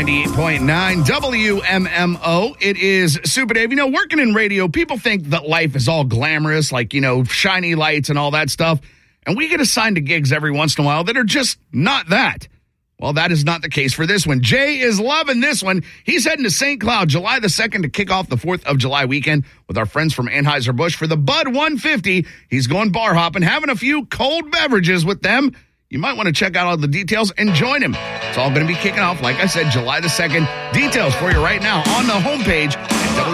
98.9 WMMO. It is Super Dave. Working in radio, people think that life is all glamorous, like, shiny lights and all that stuff. And we get assigned to gigs every once in a while that are just not that. Well, that is not the case for this one. Jay is loving this one. He's heading to St. Cloud July the 2nd to kick off the 4th of July weekend with our friends from Anheuser-Busch for the Bud 150. He's going bar hopping, having a few cold beverages with them. You might want to check out all the details and join him. It's all going to be kicking off, like I said, July the 2nd. Details for you right now on the homepage,